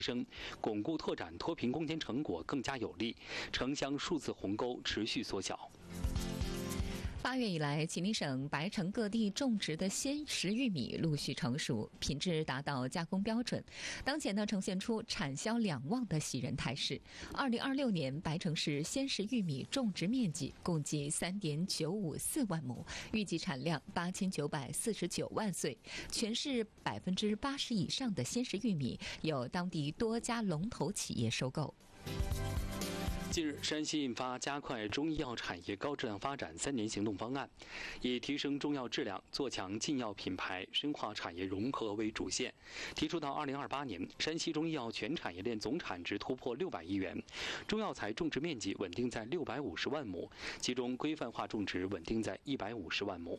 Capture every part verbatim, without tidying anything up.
升，巩固拓展脱贫攻坚成果更加有力，城乡数字鸿沟持续缩小。 八月以来，吉林省白城各地种植的鲜食玉米陆续成熟，品质达到加工标准。当前呢，呈现出产销两旺的喜人态势。二零二六年，白城市鲜食玉米种植面积共计三点九五四万亩，预计产量八千九百四十九万穗。全市百分之八十以上的鲜食玉米由当地多家龙头企业收购。 近日，山西印发加快中医药产业高质量发展三年行动方案，以提升中药质量、做强进药品牌、深化产业融合为主线，提出到二零二八年，山西中医药全产业链总产值突破六百亿元，中药材种植面积稳定在六百五十万亩，其中规范化种植稳定在一百五十万亩。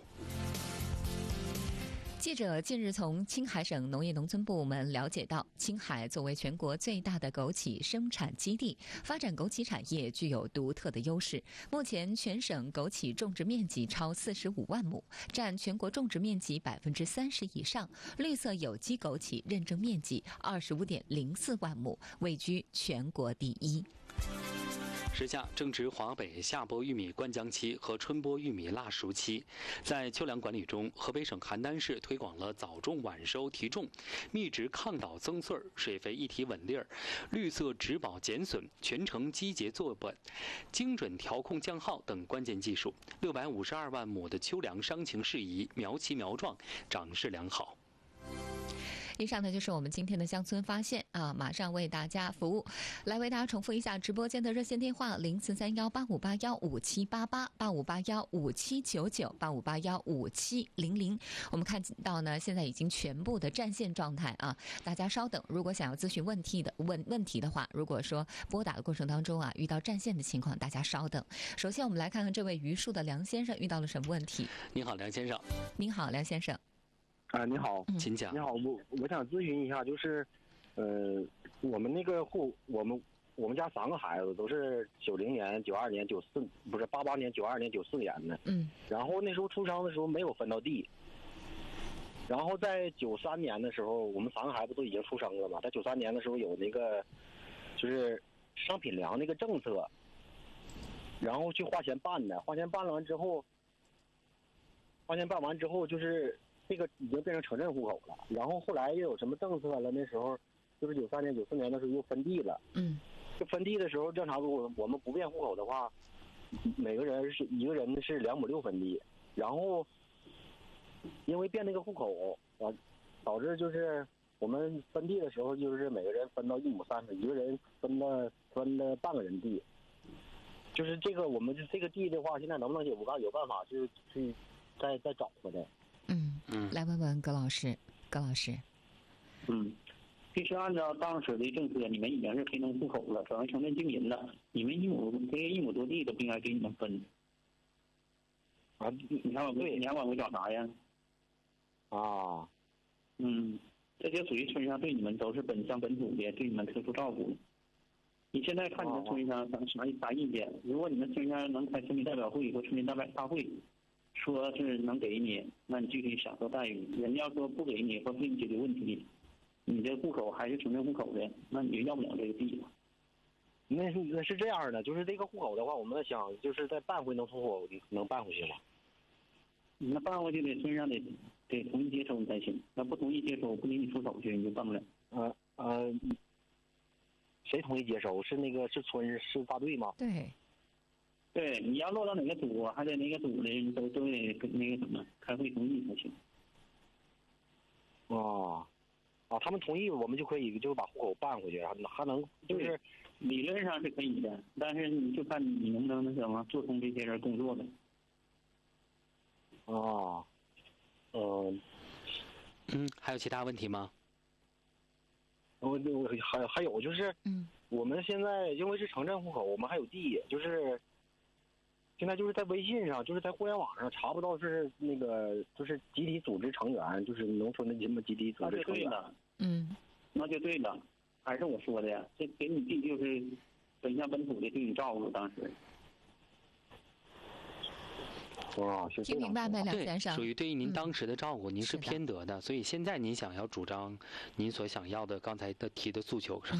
记者近日从青海省农业农村部门了解到，青海作为全国最大的枸杞生产基地，发展枸杞产业具有独特的优势。目前全省枸杞种植面积超四十五万亩，占全国种植面积百分之三十以上。绿色有机枸杞认证面积二十五点零四万亩，位居全国第一。 时下正值华北夏播玉米灌浆期和春播玉米腊熟期，在秋粮管理中，河北省邯郸市推广了早种晚收提种、密植抗倒增穗、水肥一体稳粒儿、绿色植保减损、全程机节作本、精准调控降耗等关键技术。六百五十二万亩的秋粮伤情适宜，苗齐苗壮，长势良好。 以上呢就是我们今天的乡村发现啊，马上为大家服务。来为大家重复一下直播间的热线电话：零四三幺八五八幺五七八八、八五八幺五七九九、八五八幺五七零零。我们看到呢，现在已经全部的占线状态啊，大家稍等。如果想要咨询问题的问问题的话，如果说拨打的过程当中啊遇到占线的情况，大家稍等。首先我们来看看这位榆树的梁先生遇到了什么问题。 您好，梁先生。 您好，梁先生。 啊，你好， 请讲。 你好，我我想咨询一下，就是，呃，我们那个户，我们我们家三个孩子都是九零年、九二年、九四，不是八八年、九二年、九四年的。 嗯。 然后那时候出生的时候没有分到地，然后在九三年的时候，我们三个孩子都已经出生了嘛，在九三年的时候有那个，就是商品粮那个政策，然后去花钱办的，花钱办了完之后，花钱办完之后就是。这个已经变成城镇户口了，然后后来又有什么政策了？那时候就是九三年、九四年的时候又分地了。 嗯， 就分地的时候，正常如果我们不变户口的话，每个人是一个人是两亩六分地，然后因为变那个户口啊，导致就是我们分地的时候，就是每个人分到一亩三分，一个人分了分了半个人地。就是这个我们这个地的话，现在能不能有有有办法去去再再找回来？ 嗯嗯，来问问葛老师，葛老师。 嗯，其实按照当时的政策，你们已经是非农户口了，转为城镇居民了，你们一亩这一亩多地都不应该给你们分。啊，你看我对，你看我我找啥呀？ 啊， 嗯，这就属于村上对你们都是本乡本土的，对你们特殊照顾。你现在看你们村上啥啥啥意见？如果你们村上能开村民代表会或村民大会大会。说是能给你，那你就可以享受待遇。人家说不给你或不给你解决问题，你这户口还是城镇户口的，那你就要不了这个地了。 那是那是这样的，就是这个户口的话，我们想就是再办回农村户口，能办回去吗？ 那办回去得村上得得同意接收才行，那不同意接收，不给你出手续，你就办不了。 呃呃，谁同意接收？是那个是村是大队吗？ 对。 对，你要落到哪个组，还得哪个组的人都都得跟那个什么开会同意才行。 哦，啊，他们同意，我们就可以就把户口办回去，还能就是理论上是可以的，但是你就看你能不能那什么做通这些人工作的。 哦，嗯嗯，还有其他问题吗？ 我我还还有就是，嗯，我们现在因为是城镇户口，我们还有地，就是。现在就是在微信上，就是在互联网上查不到是那个，就是集体组织成员，就是农村的什么集体组织成员。 那就对了， 嗯， 那就对了。还是我说的呀，这给你地就是本乡本土的对你照顾，当时。 哇， 听明白没，梁先生？ 对，属于对于您当时的照顾，嗯、您是偏得的，所以现在您想要主张您所想要的刚才的提的诉求是。